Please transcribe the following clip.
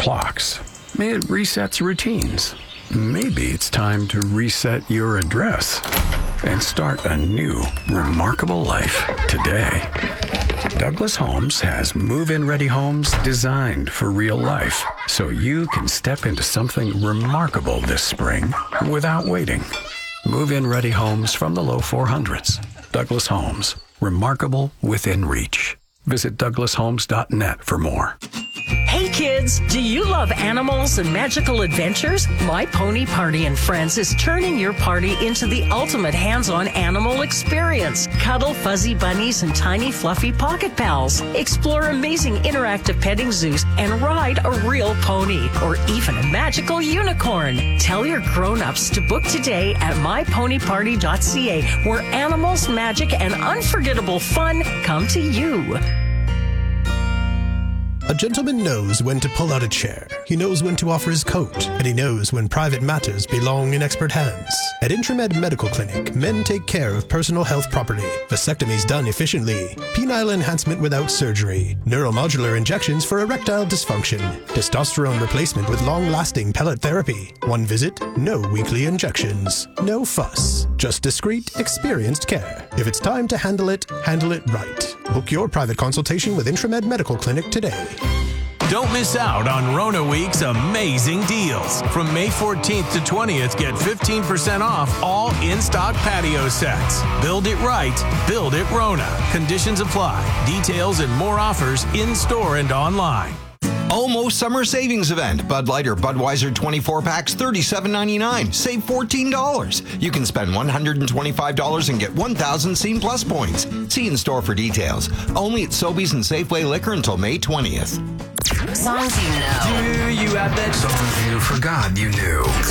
clocks. It resets routines. Maybe it's time to reset your address and start a new, remarkable life today. Douglas Homes has move-in ready homes designed for real life, so you can step into something remarkable this spring without waiting. Move-in ready homes from the low 400s. Douglas Homes, remarkable within reach. Visit douglashomes.net for more. Hey kids, do you love animals and magical adventures? My Pony Party and Friends is turning your party into the ultimate hands-on animal experience. Cuddle fuzzy bunnies and tiny fluffy pocket pals. Explore amazing interactive petting zoos and ride a real pony or even a magical unicorn. Tell your grown-ups to book today at myponyparty.ca, where animals, magic, and unforgettable fun come to you. A gentleman knows when to pull out a chair. He knows when to offer his coat, and he knows when private matters belong in expert hands. At Intramed Medical Clinic, men take care of personal health property. Vasectomies done efficiently. Penile enhancement without surgery. Neuromodular injections for erectile dysfunction. Testosterone replacement with long-lasting pellet therapy. One visit, no weekly injections. No fuss. Just discreet, experienced care. If it's time to handle it right. Book your private consultation with Intramed Medical Clinic today. Don't miss out on Rona Week's amazing deals. From May 14th to 20th, get 15% off all in-stock patio sets. Build it right. Build it Rona. Conditions apply. Details and more offers in-store and online. Almost Summer Savings Event. Bud Light or Budweiser 24-packs, $37.99. Save $14. You can spend $125 and get 1,000 Scene Plus points. See in store for details. Only at Sobeys and Safeway Liquor until May 20th. Songs you know. Do you have that songs you forgot you knew?